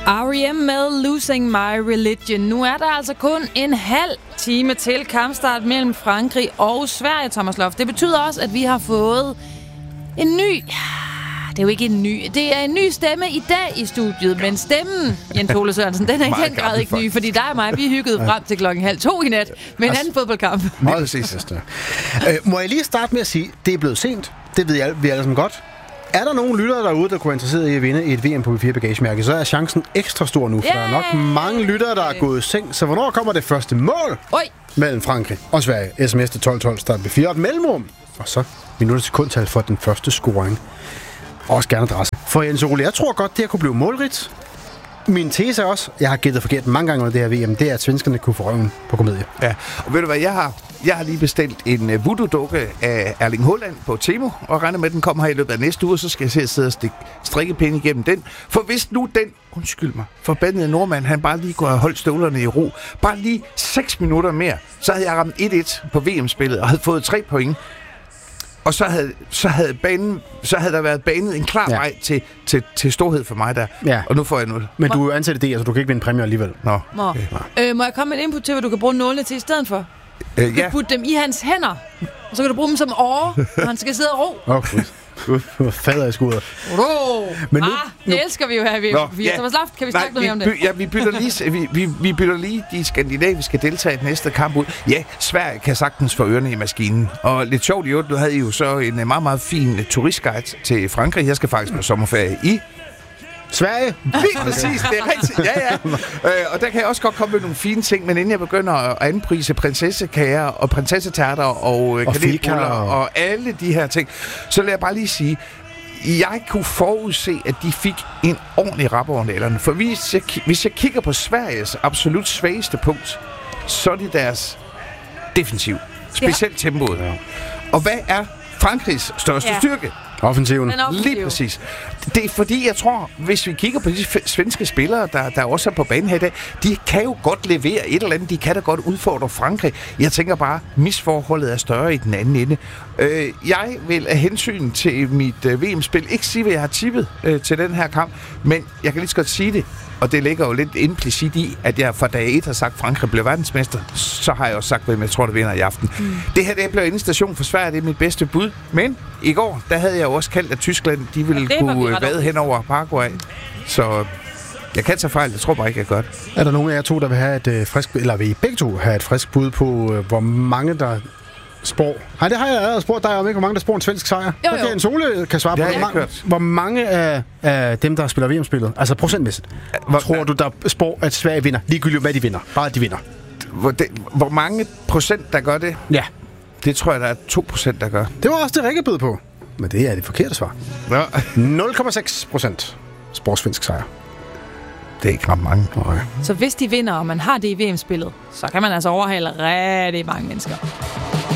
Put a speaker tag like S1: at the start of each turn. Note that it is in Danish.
S1: R.E.M. med Losing My Religion. Nu er der altså kun en halv time til kampstart mellem Frankrig og Sverige, Thomas Loft. Det betyder også, at vi har fået en ny... Det er jo ikke en ny. Det er en ny stemme i dag i studiet, men stemmen, Jens Ole Sørensen, den er i den grad ikke ny, fordi dig og mig, vi hyggede frem til 1:30 i nat med en anden fodboldkamp.
S2: Meget sidste. Må jeg lige starte med at sige, det er blevet sent. Det ved vi alle sammen godt. Er der nogen lyttere derude, der kunne være interesseret i at vinde et VM på B4 bagagemærke, så er chancen ekstra stor nu, for der er nok mange lyttere, der er gået i seng. Så hvornår kommer det første mål mellem Frankrig og Sverige? SMS til 1212, start B4 og mellemrum. Og så minutter sekundtal for den første scoring. Også gerne adresse. For Jens Ole, jeg tror godt, det her kunne blive målrigt. Min tese er også, jeg har gættet forkert mange gange under det her VM, det er, at svenskerne kunne få røven på komedie.
S3: Ja, og ved du hvad, jeg har lige bestilt en voodoo-dukke af Erling Haaland på Temu, og regner med, at den kommer her i løbet af næste uge, så skal jeg sidde og stikke strikkepinde igennem den. For hvis nu den, undskyld mig, forbandede nordmand, han bare lige kunne have holdt støvlerne i ro, bare lige 6 minutter mere, så havde jeg ramt 1-1 på VM-spillet og havde fået 3 point. Og så havde der været banet en klar vej til storhed for mig der. Ja. Og nu får jeg 0.
S2: Men du er jo ansat i det, altså du kan ikke vinde præmier alligevel.
S3: Nå.
S1: Okay. Må jeg komme med et input til, hvad du kan bruge nålene til i stedet for? Du kan putte dem i hans hænder, og så kan du bruge dem som åre, når han skal sidde og ro.
S2: Okay. Gud, fader i skuddet.
S1: Men det elsker vi jo her i VM4. Thomas Loft, kan vi snakke noget om det?
S3: Vi bytter lige de skandinaviske deltagere i den næste kamp ud. Ja, Sverige kan sagtens få ørerne i maskinen. Og lidt sjovt i øvrigt, du havde jo så en meget, meget fin turistguide til Frankrig. Jeg skal faktisk på sommerferie i
S2: Sverige?
S3: Lige præcis, det er rigtigt. Ja. Og der kan jeg også godt komme med nogle fine ting, men inden jeg begynder at anprise prinsessekager og prinsessetærter og kanelbuller og alle de her ting, så lad jeg bare lige sige, jeg kunne forudse, at de fik en ordentlig rap over nælerne. For hvis jeg kigger på Sveriges absolut svageste punkt, så er det deres defensiv. Specielt tempoet. Ja. Og hvad er Frankrigs største styrke?
S2: Offensiven.
S3: Lige præcis. Det er fordi, jeg tror, hvis vi kigger på de svenske spillere, der også er på banen her i dag, de kan jo godt levere et eller andet. De kan da godt udfordre Frankrig. Jeg tænker bare, misforholdet er større i den anden ende. Jeg vil af hensyn til mit VM-spil ikke sige, hvad jeg har tippet til den her kamp, men jeg kan lige så godt sige det, og det ligger jo lidt implicit i, at jeg fra dag 1 har sagt, at Frankrig bliver verdensmester. Så har jeg også sagt, hvem jeg tror, der vinder i aften. Det her, det bliver en station for Sverige, det er mit bedste bud. Men i går, der havde jeg jo også kaldt, at Tyskland, de ville kunne vade hen over Paraguay. Så jeg kan tage fejl, jeg tror bare ikke, jeg gør det.
S2: Er der nogen af jer to, der vil have et frisk, eller vil I begge to have et frisk bud på, hvor mange der spår? Nej, det har jeg allerede spurgt dig om, ikke? Hvor mange der spår en svensk sejr?
S1: Jo.
S2: En Sole kan svare på. Hvor mange af dem, der spiller VM-spillet, altså procentmæssigt, tror du, der spår, at Sverige vinder? Ligegyldigt, hvad de vinder. Bare at de vinder.
S3: Hvor mange procent, der gør det?
S2: Ja.
S3: Det tror jeg, der er 2%, der gør.
S2: Det var også det Rikke bød på. Men det er det forkerte svar. Ja. 0,6% spår svensk sejr.
S3: Det er ikke ret mange.
S2: Okay.
S1: Så hvis de vinder, og man har det i VM-spillet, så kan man altså overhale rigtig mange mennesker.